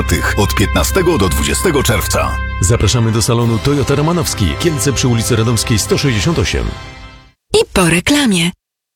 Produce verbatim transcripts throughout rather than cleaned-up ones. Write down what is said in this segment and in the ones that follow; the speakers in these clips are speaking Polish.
od piętnastego do dwudziestego czerwca. Zapraszamy do salonu Toyota Romanowski, Kielce przy ulicy Radomskiej sto sześćdziesiąt osiem. I po reklamie.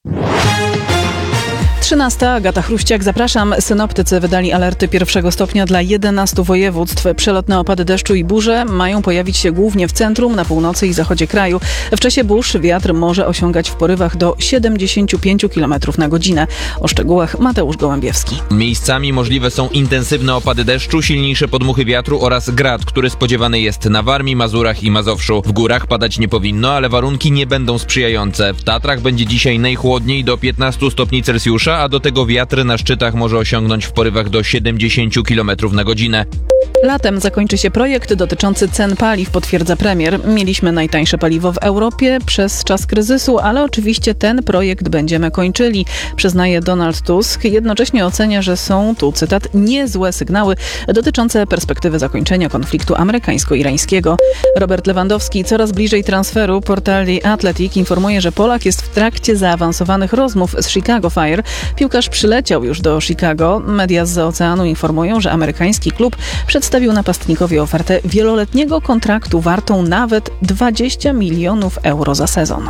trzynasta. Agata Chruściak, zapraszam. Synoptycy wydali alerty pierwszego stopnia dla jedenastu województw. Przelotne opady deszczu i burze mają pojawić się głównie w centrum, na północy i zachodzie kraju. W czasie burz wiatr może osiągać w porywach do siedemdziesiąt pięć kilometrów na godzinę. O szczegółach Mateusz Gołębiewski. Miejscami możliwe są intensywne opady deszczu, silniejsze podmuchy wiatru oraz grad, który spodziewany jest na Warmii, Mazurach i Mazowszu. W górach padać nie powinno, ale warunki nie będą sprzyjające. W Tatrach będzie dzisiaj najchłodniej do piętnastu stopni Celsjusza, a do tego wiatr na szczytach może osiągnąć w porywach do siedemdziesiąt kilometrów na godzinę. Latem zakończy się projekt dotyczący cen paliw, potwierdza premier. Mieliśmy najtańsze paliwo w Europie przez czas kryzysu, ale oczywiście ten projekt będziemy kończyli, przyznaje Donald Tusk. Jednocześnie ocenia, że są tu, cytat, niezłe sygnały dotyczące perspektywy zakończenia konfliktu amerykańsko-irańskiego. Robert Lewandowski coraz bliżej transferu. Portal The Athletic informuje, że Polak jest w trakcie zaawansowanych rozmów z Chicago Fire. Piłkarz przyleciał już do Chicago. Media z oceanu informują, że amerykański klub przedstawił napastnikowi ofertę wieloletniego kontraktu wartą nawet dwadzieścia milionów euro za sezon.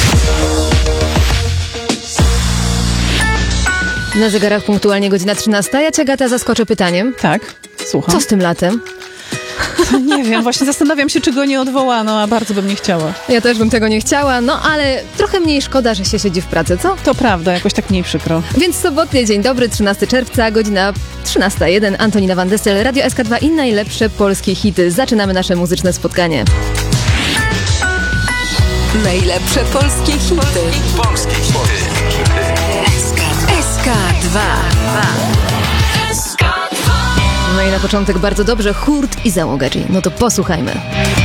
Na zegarach punktualnie godzina trzynasta. Ja cię, Agata, zaskoczę pytaniem. Tak, słucham. Co z tym latem? Nie wiem, właśnie zastanawiam się, czy go nie odwołano, a bardzo bym nie chciała. Ja też bym tego nie chciała, no ale trochę mniej szkoda, że się siedzi w pracy, co? To prawda, jakoś tak mniej przykro. Więc sobotnie, dzień dobry, trzynastego czerwca, godzina trzynasta jeden. Antonina Van Dessel, Radio S K dwa i najlepsze polskie hity. Zaczynamy nasze muzyczne spotkanie. Najlepsze polskie hity. Polskie hity. S K dwa. No i na początek bardzo dobrze, Hurt i Załoga G. No to posłuchajmy.